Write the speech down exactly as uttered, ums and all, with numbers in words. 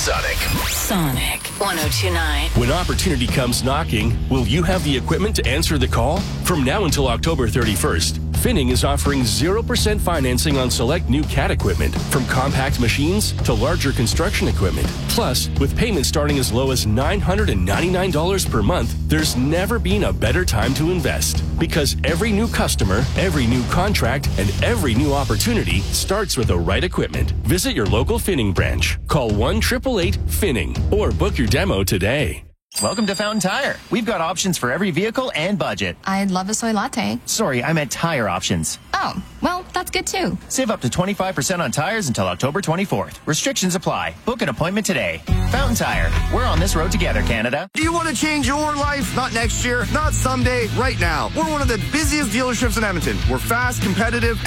Sonic. Sonic one oh two point nine. When opportunity comes knocking, will you have the equipment to answer the call? From now until October thirty-first, Finning is offering zero percent financing on select new C A T equipment, from compact machines to larger construction equipment. Plus, with payments starting as low as nine hundred ninety-nine dollars per month, there's never been a better time to invest. Because every new customer, every new contract, and every new opportunity starts with the right equipment. Visit your local Finning branch. Call one eight eight eight Finning or book your demo today. Welcome to Fountain Tire. We've got options for every vehicle and budget. I'd love a soy latte. Sorry, I meant tire options. Oh, well, that's good too. Save up to twenty-five percent on tires until October twenty-fourth. Restrictions apply. Book an appointment today. Fountain Tire. We're on this road together, Canada. Do you want to change your life? Not next year, not someday, right now. We're one of the busiest dealerships in Edmonton. We're fast, competitive,